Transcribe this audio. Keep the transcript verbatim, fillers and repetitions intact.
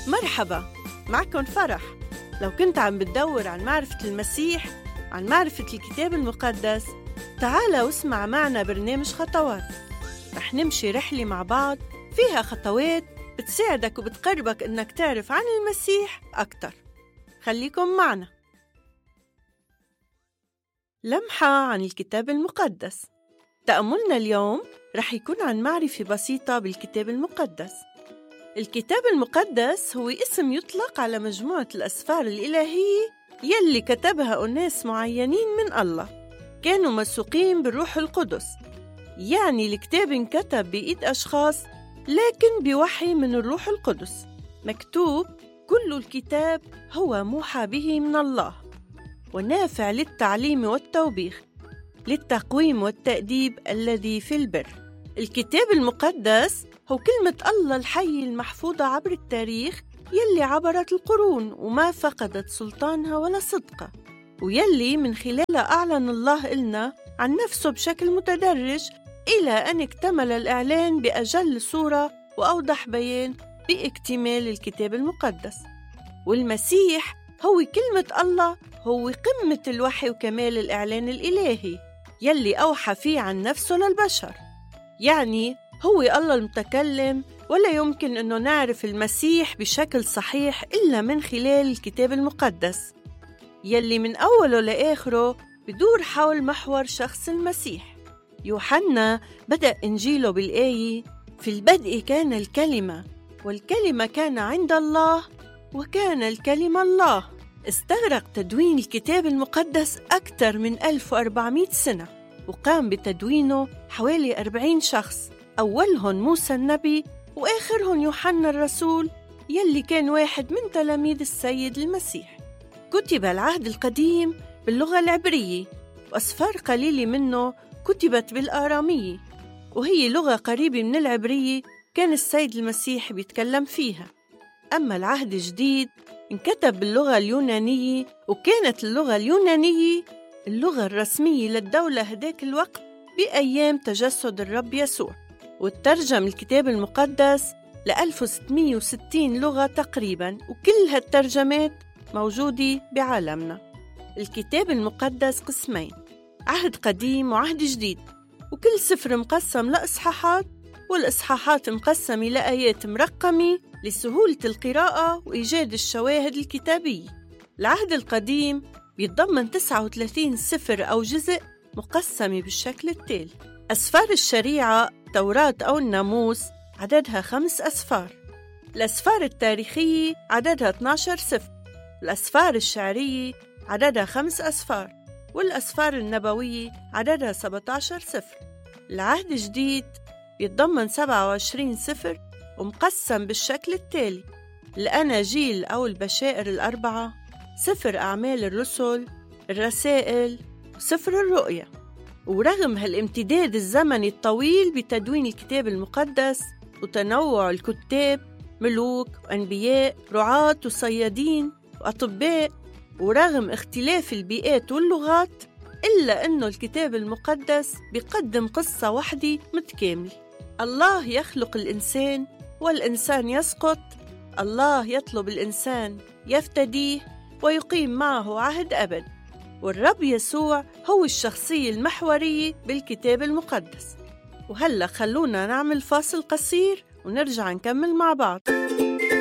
مرحبا، معكم فرح. لو كنت عم بتدور عن معرفة المسيح، عن معرفة الكتاب المقدس، تعال واسمع معنا برنامج خطوات. رح نمشي رحلة مع بعض فيها خطوات بتساعدك وبتقربك إنك تعرف عن المسيح أكتر. خليكم معنا. لمحة عن الكتاب المقدس. تأملنا اليوم رح يكون عن معرفة بسيطة بالكتاب المقدس. الكتاب المقدس هو اسم يطلق على مجموعة الأسفار الإلهية يلي كتبها أناس معينين من الله، كانوا مسوقين بالروح القدس. يعني الكتاب انكتب بإيد أشخاص لكن بوحي من الروح القدس. مكتوب كل الكتاب هو موحى به من الله ونافع للتعليم والتوبيخ، للتقويم والتأديب الذي في البر. الكتاب المقدس هو كلمة الله الحي المحفوظة عبر التاريخ، يلي عبرت القرون وما فقدت سلطانها ولا صدقها، ويلي من خلالها أعلن الله إلنا عن نفسه بشكل متدرج إلى أن اكتمل الإعلان بأجل صورة وأوضح بيان باكتمال الكتاب المقدس. والمسيح هو كلمة الله، هو قمة الوحي وكمال الإعلان الإلهي يلي أوحى فيه عن نفسه للبشر. يعني هو الله المتكلم، ولا يمكن أنه نعرف المسيح بشكل صحيح إلا من خلال الكتاب المقدس يلي من أوله لآخره بدور حول محور شخص المسيح. يوحنا بدأ إنجيله بالآية: في البدء كان الكلمة، والكلمة كان عند الله، وكان الكلمة الله. استغرق تدوين الكتاب المقدس أكثر من ألف وأربعمائة سنة، وقام بتدوينه حوالي أربعين شخص، أولهم موسى النبي وآخرهم يوحنا الرسول يلي كان واحد من تلاميذ السيد المسيح. كتب العهد القديم باللغة العبرية، وأسفار قليلة منه كتبت بالآرامية، وهي لغة قريبة من العبرية كان السيد المسيح بيتكلم فيها. أما العهد الجديد انكتب باللغة اليونانية، وكانت اللغة اليونانية اللغة الرسمية للدولة هداك الوقت بأيام تجسد الرب يسوع. وترجم الكتاب المقدس ل ألف وستمائة وستين لغة تقريباً، وكل هالترجمات موجودة بعالمنا. الكتاب المقدس قسمين: عهد قديم وعهد جديد، وكل سفر مقسم لإصحاحات، والإصحاحات مقسمة لآيات مرقمة لسهولة القراءة وإيجاد الشواهد الكتابية. العهد القديم بيتضمن تسعة وثلاثين سفر أو جزء مقسمة بالشكل التالي: أسفار الشريعة، توراة أو الناموس، عددها خمس أسفار. الأسفار التاريخية عددها اثني عشر سفر. الأسفار الشعرية عددها خمس أسفار. والأسفار النبوية عددها سبعة عشر سفر. العهد الجديد بيتضمن سبعة وعشرين سفر ومقسم بالشكل التالي: الأناجيل أو البشائر الأربعة، سفر أعمال الرسل، الرسائل، وسفر الرؤيا. ورغم هالامتداد الزمني الطويل بتدوين الكتاب المقدس وتنوع الكتاب، ملوك وأنبياء، رعاة وصيادين وأطباء، ورغم اختلاف البيئات واللغات، إلا أنه الكتاب المقدس بيقدم قصة واحدة متكاملة. الله يخلق الإنسان والإنسان يسقط، الله يطلب الإنسان يفتديه ويقيم معه عهد أبد، والرب يسوع هو الشخصية المحورية بالكتاب المقدس. وهلأ خلونا نعمل فاصل قصير ونرجع نكمل مع بعض.